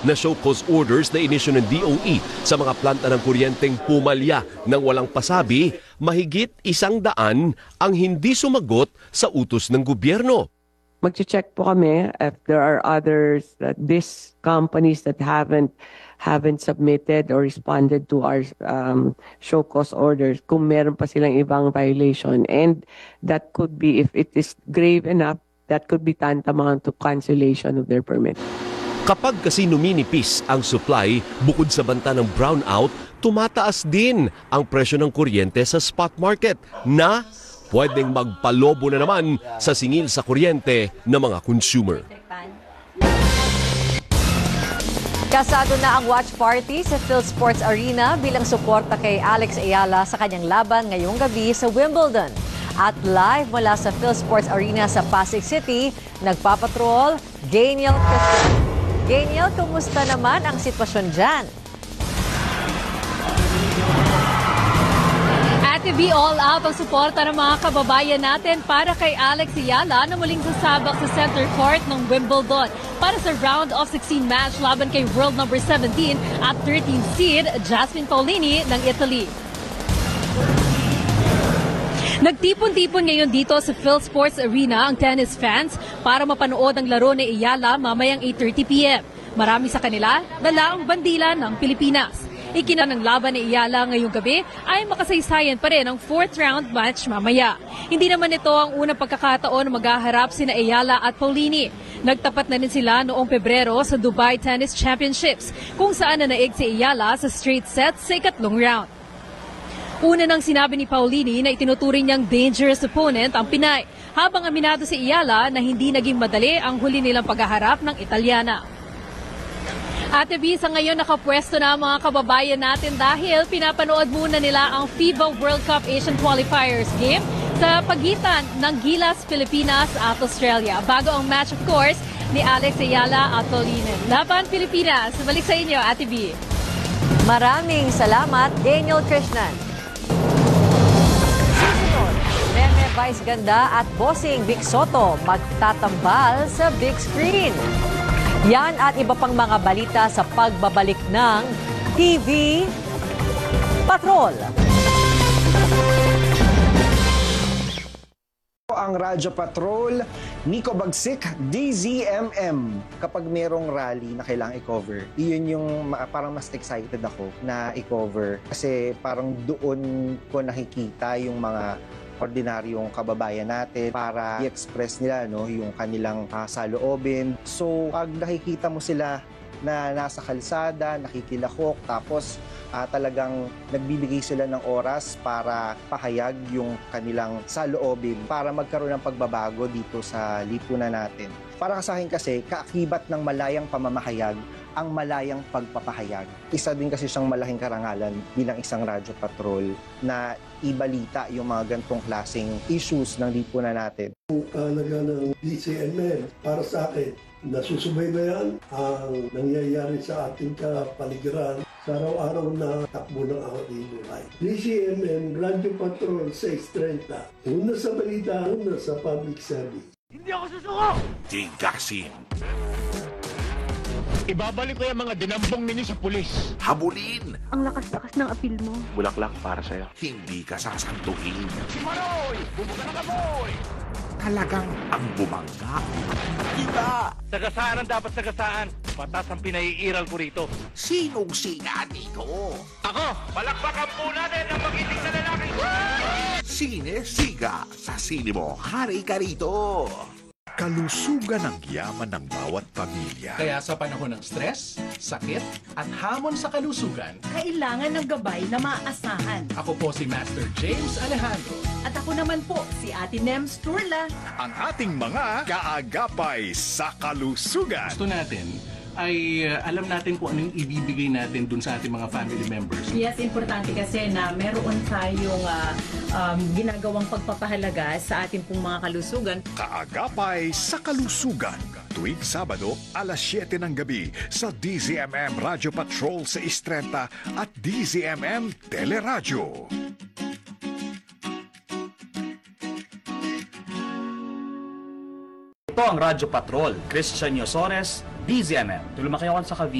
na show cause orders na inisyu ng DOE sa mga planta ng kuryenteng pumalya ng walang pasabi, mahigit 100 ang hindi sumagot sa utos ng gobyerno. Mag-check po kami if there are others, these companies that haven't submitted or responded to our show cause orders, kung meron pa silang ibang violation. And that could be, if it is grave enough, that could be tantamount to cancellation of their permit. Kapag kasi numinipis ang supply, bukod sa banta ng brownout, tumataas din ang presyo ng kuryente sa spot market na pwedeng magpalobo na naman sa singil sa kuryente ng mga consumer. Kasado na ang watch party sa PhilSports Arena bilang suporta kay Alex Ayala sa kanyang laban ngayong gabi sa Wimbledon. At live mula sa PhilSports Arena sa Pasig City, nagpapatrol Gainiel Christian. Gainiel, kumusta naman ang sitwasyon dyan? Ate B, all out ang suporta ng mga kababayan natin para kay Alex Ayala na muling sasabak sa center court ng Wimbledon para sa round of 16 match laban kay world number 17 at 13 seed Jasmine Paolini ng Italy. Nagtipon-tipon ngayon dito sa PhilSports Arena ang tennis fans para mapanood ang laro ni Ayala mamayang 8:30 p.m. Marami sa kanila dala ang bandila ng Pilipinas. Ikinang laban ni Ayala ngayong gabi ay makasaysayan pa rin ang 4th round match mamaya. Hindi naman ito ang unang pagkakataon na maghaharap sina Ayala at Paolini. Nagtapat na rin sila noong Pebrero sa Dubai Tennis Championships kung saan nanaig si Ayala sa straight set sa ikatlong round. Una nang sinabi ni Paolini na itinuturing niyang dangerous opponent ang Pinay, habang aminado si Ayala na hindi naging madali ang huli nilang paghaharap ng Italyana. Ate B, sa ngayon nakapwesto na ang mga kababayan natin dahil pinapanood muna nila ang FIBA World Cup Asian Qualifiers game sa pagitan ng Gilas, Pilipinas at Australia. Bago ang match, of course, ni Alex Ayala at Paolini. Laban Pilipinas, balik sa inyo, Ate B. Maraming salamat, Gainiel Krishnan. Susunod, Meme Vice Ganda at Bossing Vic Soto magtatambal sa big screen. Yan at iba pang mga balita sa pagbabalik ng TV Patrol. Ang Radyo Patrol, Nico Bagsik, DZMM. Kapag merong rally na kailangang i-cover, iyon yung parang mas excited ako na i-cover. Kasi parang doon ko nakikita yung mga ordinaryong kababayan natin para i-express nila yung kanilang saloobin. So, pag nakikita mo sila na nasa kalsada, nakikilahok, tapos talagang nagbibigay sila ng oras para pahayag yung kanilang saloobin para magkaroon ng pagbabago dito sa lipunan natin. Para sa akin kasi, kaakibat ng malayang pamamahayag ang malayang pagpapahayag. Isa din kasi siyang malaking karangalan bilang isang radyo patrol na ibalita yung mga gantong klaseng issues ng lipunan natin. Ang kahalaga ng DZMM para sa akin, nasusubaybayan ang nangyayari sa ating kapaligiran sa araw-araw na takbo ng ating buhay. DZMM, Radyo Patrol 630. Una sa balita, una sa public service. Hindi ako susuko! Tigasin. Ibabalik ko yung mga dinambong ninyo sa pulis. Habulin. Ang lakas-lakas ng apil mo. Bulaklak para sa'yo. Hindi ka sasantuhin. Si Maroy! Bumuka ng kaboy! Talagang ang bumangga. Kita. Sagasaan ang dapat sagasaan. Patas ang pinaiiral ko rito. Sinong sina dito? Ako! Palakpakan po natin ang magiting na lalaki! Sine Siga. Sa sine mo, hari ka rito. Kalusugan ang yaman ng bawat pamilya. Kaya sa panahon ng stress, sakit, at hamon sa kalusugan, kailangan ng gabay na maaasahan. Ako po si Master James Alejandro. At ako naman po si Ate Nems Turla. Ang ating mga kaagapay sa kalusugan. Gusto natin ay alam natin kung ano yung ibibigay natin dun sa ating mga family members. Yes, importante kasi na meron tayong ginagawang pagpapahalaga sa ating pong mga kalusugan. Kaagapay sa kalusugan. Tuwing Sabado, alas 7 ng gabi sa DZMM Radio Patrol sa 630 at DZMM Teleradyo. Ito ang Radyo Patrol, Christian Yosones, DZMM. Tulumaki ako sa